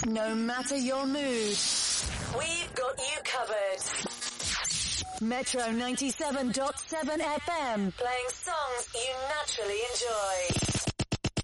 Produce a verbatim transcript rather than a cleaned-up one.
No matter your mood, we've got you covered. Metro ninety-seven point seven F M, playing songs you naturally enjoy.